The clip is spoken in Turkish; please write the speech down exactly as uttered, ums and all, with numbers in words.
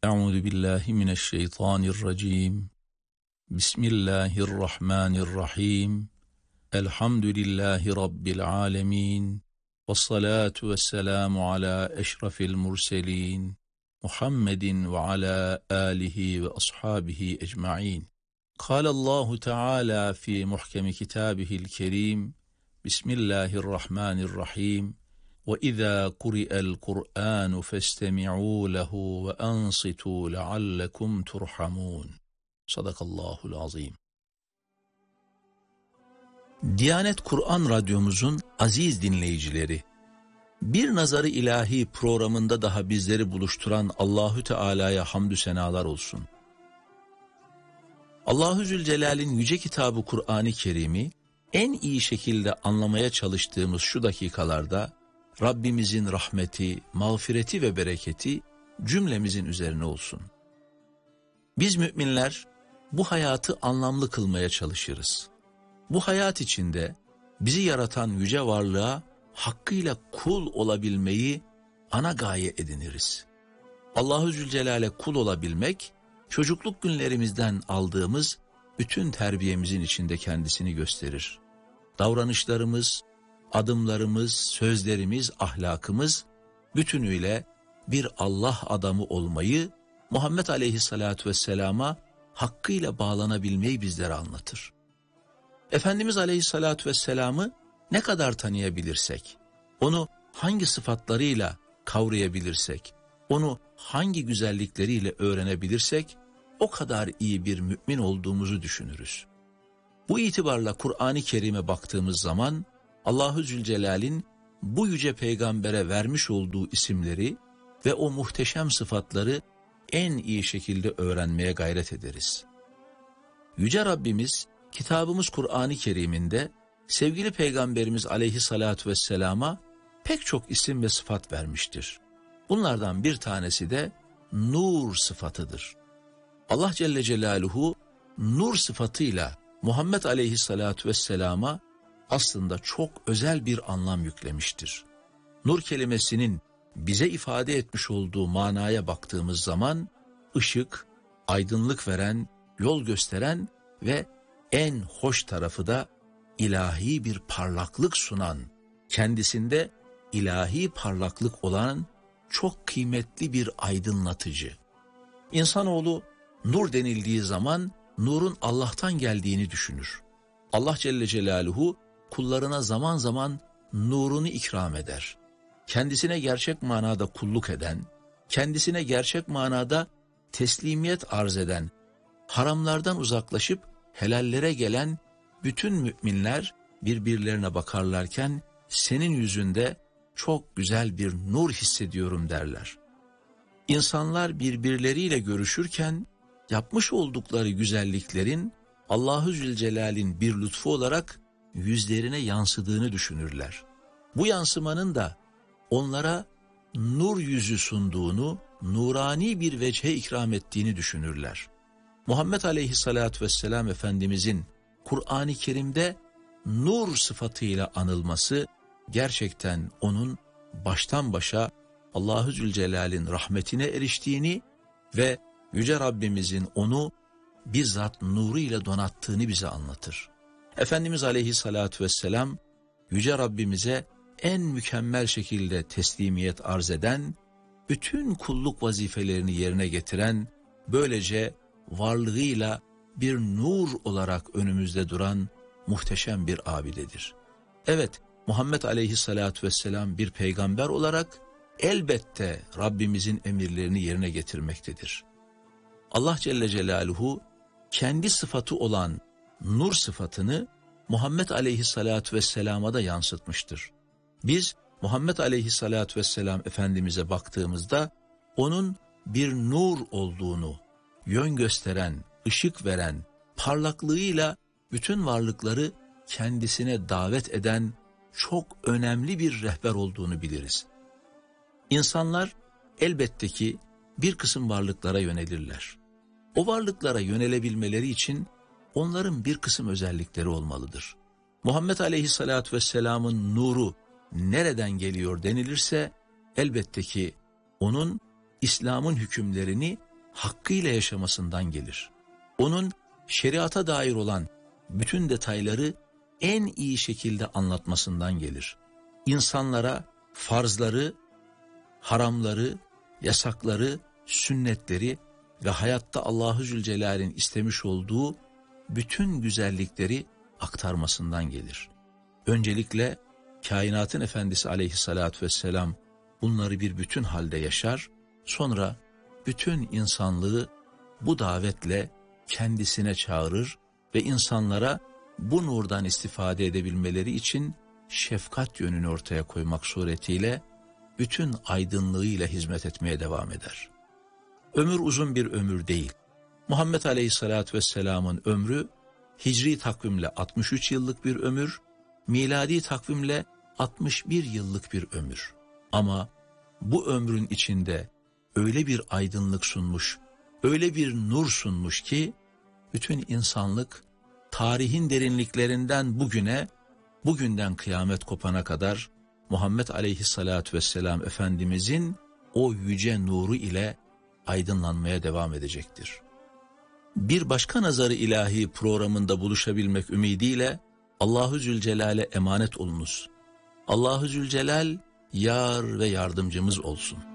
Euzu billahi mineşşeytanirracim. Bismillahirrahmanirrahim. Elhamdülillahi rabbil alamin. Vessalatu vesselamu ala eşrefil murselin. Muhammedin ve ala alihi ve ashabihi ecmaîn. Kâlallahu Teala fi muhkemi kitabihil kerim. Bismillahirrahmanirrahim. وَإِذَا قُرِئَ الْقُرْآنُ فَاسْتَمِعُوا لَهُ وَأَنصِتُوا لَعَلَّكُمْ تُرْحَمُونَ. Sadakallahul azim. Diyanet Kur'an Radyomuzun aziz dinleyicileri, Bir Nazarı İlahi programında daha bizleri buluşturan Allahü Teala'ya hamdü senalar olsun. Allahü Zülcelal'in yüce kitabı Kur'an-ı Kerim'i en iyi şekilde anlamaya çalıştığımız şu dakikalarda Rabbimizin rahmeti, mağfireti ve bereketi cümlemizin üzerine olsun. Biz müminler bu hayatı anlamlı kılmaya çalışırız. Bu hayat içinde bizi yaratan yüce varlığa hakkıyla kul olabilmeyi ana gaye ediniriz. Allahu Zülcelal'e kul olabilmek, çocukluk günlerimizden aldığımız bütün terbiyemizin içinde kendisini gösterir. Davranışlarımız, adımlarımız, sözlerimiz, ahlakımız bütünüyle bir Allah adamı olmayı, Muhammed Aleyhisselatü Vesselam'a hakkıyla bağlanabilmeyi bizlere anlatır. Efendimiz Aleyhisselatü Vesselam'ı ne kadar tanıyabilirsek, onu hangi sıfatlarıyla kavrayabilirsek, onu hangi güzellikleriyle öğrenebilirsek, o kadar iyi bir mümin olduğumuzu düşünürüz. Bu itibarla Kur'an-ı Kerim'e baktığımız zaman, Allahu Zülcelal'in bu yüce peygambere vermiş olduğu isimleri ve o muhteşem sıfatları en iyi şekilde öğrenmeye gayret ederiz. Yüce Rabbimiz kitabımız Kur'an-ı Kerim'inde sevgili Peygamberimiz Aleyhisselatü Vesselam'a pek çok isim ve sıfat vermiştir. Bunlardan bir tanesi de nur sıfatıdır. Allah Celle Celaluhu nur sıfatıyla Muhammed Aleyhisselatü Vesselam'a aslında çok özel bir anlam yüklemiştir. Nur kelimesinin bize ifade etmiş olduğu manaya baktığımız zaman, ışık, aydınlık veren, yol gösteren ve en hoş tarafı da ilahi bir parlaklık sunan, kendisinde ilahi parlaklık olan çok kıymetli bir aydınlatıcı. İnsanoğlu nur denildiği zaman nurun Allah'tan geldiğini düşünür. Allah Celle Celaluhu kullarına zaman zaman nurunu ikram eder. Kendisine gerçek manada kulluk eden, kendisine gerçek manada teslimiyet arz eden, haramlardan uzaklaşıp helallere gelen bütün müminler birbirlerine bakarlarken senin yüzünde çok güzel bir nur hissediyorum derler. İnsanlar birbirleriyle görüşürken yapmış oldukları güzelliklerin Allahu Zülcelal'in bir lütfu olarak yüzlerine yansıdığını düşünürler. Bu yansımanın da onlara nur yüzü sunduğunu, nurani bir vecihe ikram ettiğini düşünürler. Muhammed Aleyhisselatü Vesselam Efendimizin Kur'an-ı Kerim'de nur sıfatıyla anılması gerçekten onun baştan başa Allahu Zülcelal'in rahmetine eriştiğini ve Yüce Rabbimizin onu bizzat nuruyla donattığını bize anlatır. Efendimiz Aleyhisselatü Vesselam Yüce Rabbimize en mükemmel şekilde teslimiyet arz eden, bütün kulluk vazifelerini yerine getiren, böylece varlığıyla bir nur olarak önümüzde duran muhteşem bir abidedir. Evet, Muhammed Aleyhisselatü Vesselam bir peygamber olarak elbette Rabbimizin emirlerini yerine getirmektedir. Allah Celle Celaluhu kendi sıfatı olan nur sıfatını Muhammed Aleyhisselatü Vesselam'a da yansıtmıştır. Biz Muhammed Aleyhisselatü Vesselam Efendimiz'e baktığımızda onun bir nur olduğunu, yön gösteren, ışık veren, parlaklığıyla bütün varlıkları kendisine davet eden çok önemli bir rehber olduğunu biliriz. İnsanlar elbette ki bir kısım varlıklara yönelirler. O varlıklara yönelebilmeleri için onların bir kısım özellikleri olmalıdır. Muhammed Aleyhisselatü Vesselam'ın nuru nereden geliyor denilirse elbette ki onun İslam'ın hükümlerini hakkıyla yaşamasından gelir. Onun şeriata dair olan bütün detayları en iyi şekilde anlatmasından gelir. İnsanlara farzları, haramları, yasakları, sünnetleri ve hayatta Allahu Zülcelal'in istemiş olduğu bütün güzellikleri aktarmasından gelir. Öncelikle kainatın efendisi aleyhissalatü vesselam bunları bir bütün halde yaşar, sonra bütün insanlığı bu davetle kendisine çağırır ve insanlara bu nurdan istifade edebilmeleri için şefkat yönünü ortaya koymak suretiyle bütün aydınlığıyla hizmet etmeye devam eder. Ömür uzun bir ömür değil. Muhammed Aleyhisselatü Vesselam'ın ömrü hicri takvimle altmış üç yıllık bir ömür, miladi takvimle altmış bir yıllık bir ömür. Ama bu ömrün içinde öyle bir aydınlık sunmuş, öyle bir nur sunmuş ki bütün insanlık tarihin derinliklerinden bugüne, bugünden kıyamet kopana kadar Muhammed Aleyhisselatü Vesselam Efendimizin o yüce nuru ile aydınlanmaya devam edecektir. Bir başka nazarı ilahi programında buluşabilmek ümidiyle Allahu Zülcelal'e emanet olunuz. Allahu Zülcelal yar ve yardımcımız olsun.